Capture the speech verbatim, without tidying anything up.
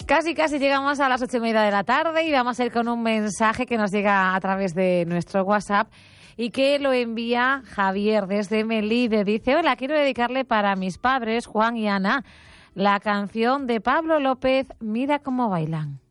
Casi, casi llegamos a las ocho y media de la tarde y vamos a ir con un mensaje que nos llega a través de nuestro WhatsApp y que lo envía Javier desde Melide. Dice: hola, quiero dedicarle para mis padres, Juan y Ana, la canción de Pablo López, Mira cómo bailan.